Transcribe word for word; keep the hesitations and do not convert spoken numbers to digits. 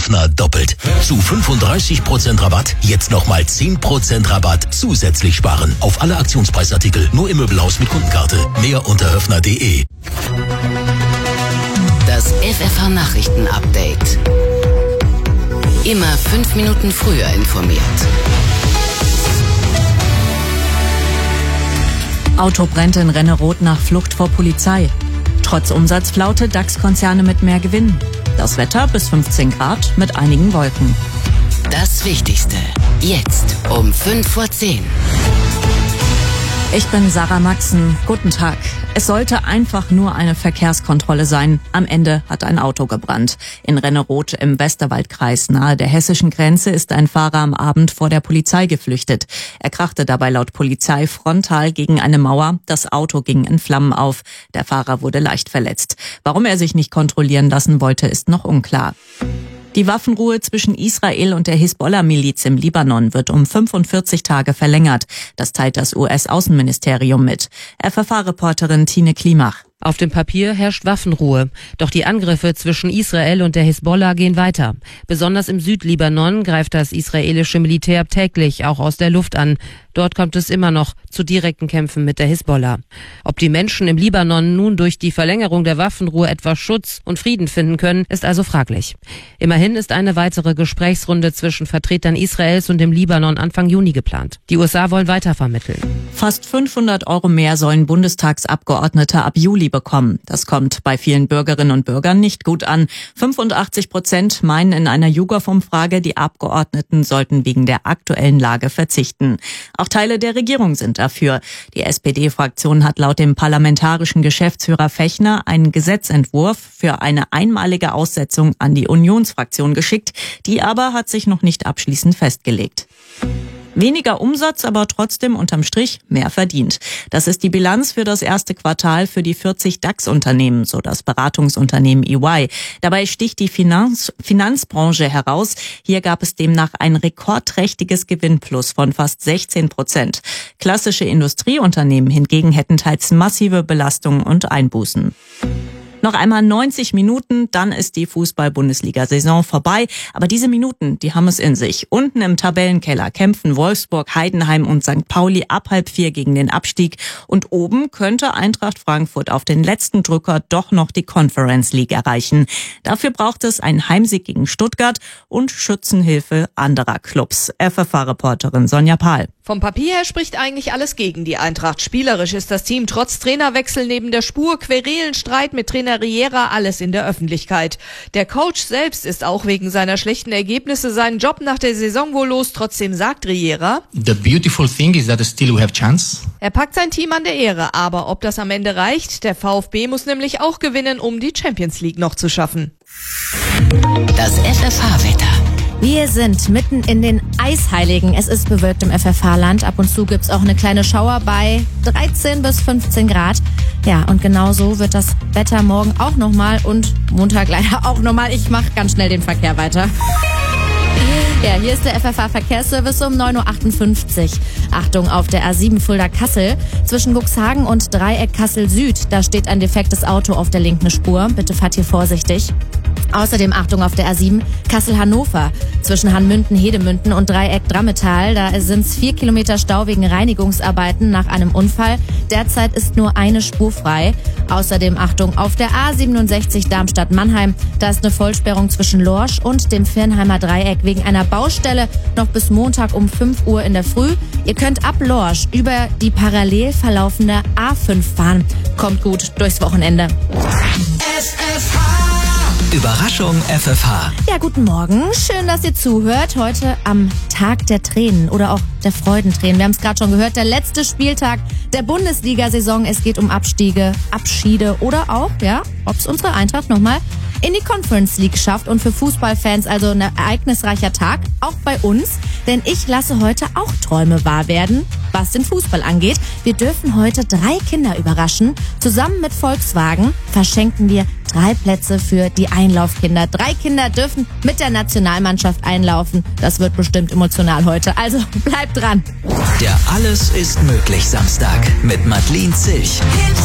Höfner doppelt. Zu fünfunddreißig Prozent Rabatt jetzt nochmal zehn Prozent Rabatt zusätzlich sparen. Auf alle Aktionspreisartikel, nur im Möbelhaus mit Kundenkarte. Mehr unter höfner punkt de. Das F F H-Nachrichten-Update. Immer fünf Minuten früher informiert. Auto brennt in Rennerod nach Flucht vor Polizei. Trotz Umsatzflaute DAX-Konzerne mit mehr Gewinn. Das Wetter bis fünfzehn Grad mit einigen Wolken. Das Wichtigste jetzt um fünf vor zehn. Ich bin Sarah Maxen. Guten Tag. Es sollte einfach nur eine Verkehrskontrolle sein. Am Ende hat ein Auto gebrannt. In Rennerod im Westerwaldkreis nahe der hessischen Grenze ist ein Fahrer am Abend vor der Polizei geflüchtet. Er krachte dabei laut Polizei frontal gegen eine Mauer. Das Auto ging in Flammen auf. Der Fahrer wurde leicht verletzt. Warum er sich nicht kontrollieren lassen wollte, ist noch unklar. Die Waffenruhe zwischen Israel und der Hisbollah-Miliz im Libanon wird um fünfundvierzig Tage verlängert. Das teilt das U S-Außenministerium mit. F F H-Reporterin Tine Klimach. Auf dem Papier herrscht Waffenruhe. Doch die Angriffe zwischen Israel und der Hisbollah gehen weiter. Besonders im Südlibanon greift das israelische Militär täglich auch aus der Luft an. Dort kommt es immer noch zu direkten Kämpfen mit der Hisbollah. Ob die Menschen im Libanon nun durch die Verlängerung der Waffenruhe etwas Schutz und Frieden finden können, ist also fraglich. Immerhin ist eine weitere Gesprächsrunde zwischen Vertretern Israels und dem Libanon Anfang Juni geplant. Die U S A wollen weitervermitteln. Fast fünfhundert Euro mehr sollen Bundestagsabgeordnete ab Juli bekommen. Das kommt bei vielen Bürgerinnen und Bürgern nicht gut an. fünfundachtzig Prozent meinen in einer YouGov-Umfrage, die Abgeordneten sollten wegen der aktuellen Lage verzichten. Auch Teile der Regierung sind dafür. Die S P D-Fraktion hat laut dem parlamentarischen Geschäftsführer Fechner einen Gesetzentwurf für eine einmalige Aussetzung an die Unionsfraktion geschickt. Die aber hat sich noch nicht abschließend festgelegt. Weniger Umsatz, aber trotzdem unterm Strich mehr verdient. Das ist die Bilanz für das erste Quartal für die vierzig DAX-Unternehmen, so das Beratungsunternehmen E Y. Dabei sticht die Finanz- Finanzbranche heraus. Hier gab es demnach ein rekordträchtiges Gewinnplus von fast sechzehn Prozent. Klassische Industrieunternehmen hingegen hätten teils massive Belastungen und Einbußen. Noch einmal neunzig Minuten, dann ist die Fußball-Bundesliga-Saison vorbei. Aber diese Minuten, die haben es in sich. Unten im Tabellenkeller kämpfen Wolfsburg, Heidenheim und Sankt Pauli ab halb vier gegen den Abstieg. Und oben könnte Eintracht Frankfurt auf den letzten Drücker doch noch die Conference League erreichen. Dafür braucht es einen Heimsieg gegen Stuttgart und Schützenhilfe anderer Clubs. F F H-Reporterin Sonja Pahl. Vom Papier her spricht eigentlich alles gegen die Eintracht. Spielerisch ist das Team trotz Trainerwechsel neben der Spur, Querelen, Streit mit Trainer Riera, alles in der Öffentlichkeit. Der Coach selbst ist auch wegen seiner schlechten Ergebnisse seinen Job nach der Saison wohl los. Trotzdem sagt Riera: The beautiful thing is that still we have chance. Er packt sein Team an der Ehre, aber ob das am Ende reicht? Der VfB muss nämlich auch gewinnen, um die Champions League noch zu schaffen. Das F F H-Wetter. Wir sind mitten in den Eisheiligen. Es ist bewölkt im F F H-Land. Ab und zu gibt's auch eine kleine Schauer bei dreizehn bis fünfzehn Grad. Ja, und genau so wird das Wetter morgen auch nochmal und Montag leider auch nochmal. Ich mache ganz schnell den Verkehr weiter. Ja, hier ist der F F H-Verkehrsservice um neun Uhr achtundfünfzig. Achtung auf der A sieben Fulda-Kassel. Zwischen Cuxhagen und Dreieck Kassel-Süd, da steht ein defektes Auto auf der linken Spur. Bitte fahrt hier vorsichtig. Außerdem Achtung auf der A sieben Kassel-Hannover. Zwischen Hanmünden, Hedemünden und Dreieck Drammetal, da sind es vier Kilometer Stau wegen Reinigungsarbeiten nach einem Unfall. Derzeit ist nur eine Spur frei. Außerdem Achtung auf der A siebenundsechzig Darmstadt-Mannheim. Da ist eine Vollsperrung zwischen Lorsch und dem Firnheimer Dreieck wegen einer Baustelle noch bis Montag um fünf Uhr in der Früh. Ihr könnt ab Lorsch über die parallel verlaufende A fünf fahren. Kommt gut durchs Wochenende. Überraschung F F H. Ja, guten Morgen. Schön, dass ihr zuhört. Heute am Tag der Tränen oder auch der Freudentränen. Wir haben es gerade schon gehört, der letzte Spieltag der Bundesliga-Saison. Es geht um Abstiege, Abschiede oder auch, ja, ob es unsere Eintracht nochmal in die Conference League schafft. Und für Fußballfans also ein ereignisreicher Tag, auch bei uns. Denn ich lasse heute auch Träume wahr werden, was den Fußball angeht. Wir dürfen heute drei Kinder überraschen. Zusammen mit Volkswagen verschenken wir drei Plätze für die Einlaufkinder. Drei Kinder dürfen mit der Nationalmannschaft einlaufen. Das wird bestimmt emotional heute. Also bleibt dran. Der Alles ist möglich Samstag mit Madeleine Zilch.